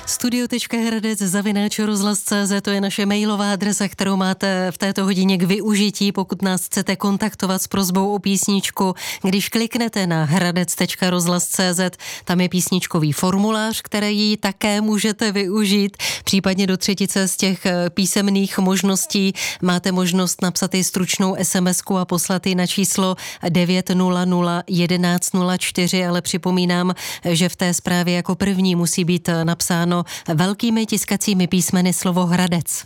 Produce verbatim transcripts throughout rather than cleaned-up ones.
studio tečka hradec zavináč rozhlas tečka cé zet, to je naše mailová adresa, kterou máte v této hodině k využití, pokud nás chcete kontaktovat s prosbou o písničku. Když kliknete na hradec tečka rozhlas tečka cé zet, tam je písničkový formulář, který také můžete využít. Případně do třetice z těch písemných možností máte možnost napsat i stručnou esemesku a poslat ji na číslo devět nula nula jedenáct nula čtyři, ale připomínám, že v té zprávě jako první musí být napsáno velkými tiskacími písmeny slovo Hradec.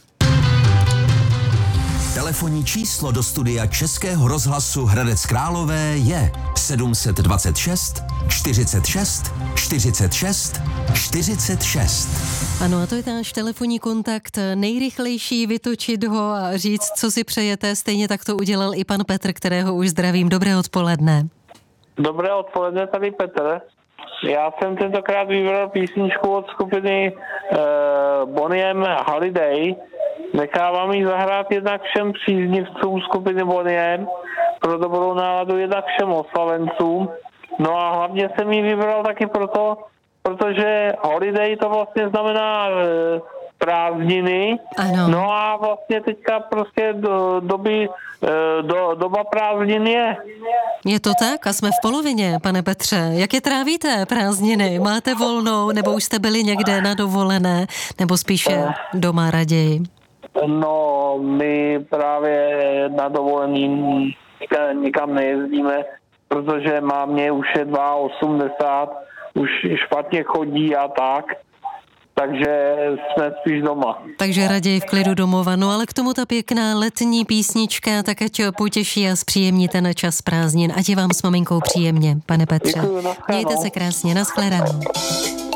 Telefonní číslo do studia Českého rozhlasu Hradec Králové je sedm set dvacet šest čtyřicet šest čtyřicet šest čtyřicet šest. Ano, a to je náš telefonní kontakt, nejrychlejší vytočit ho a říct, co si přejete. Stejně tak to udělal i pan Petr, kterého už zdravím. Dobré odpoledne. Dobré odpoledne, tady Petr. Já jsem tentokrát vybral písničku od skupiny uh, Boney M. Holiday. Nechávám ji zahrát jednak všem příznivcům skupiny Boney M. pro dobrou náladu, jednak všem oslavencům. No a hlavně jsem ji vybral taky proto, protože holiday to vlastně znamená uh, prázdniny. Ano. No a vlastně teďka prostě do, doby, do, doba prázdnin je. Je to tak? A jsme v polovině, pane Petře. Jak je trávíte prázdniny? Máte volnou, nebo už jste byli někde na dovolené, nebo spíše doma raději? No, my právě na dovolený nikam, nikam nejezdíme, protože mámě už je osmdesát dva, už špatně chodí a tak. Takže jsme spíš doma. Takže raději v klidu domova. No ale k tomu ta pěkná letní písnička, tak ať potěší a zpříjemníte na čas prázdnin. Ať je vám s maminkou příjemně, pane Petře. Děkuju, Mějte se krásně, nashledanou.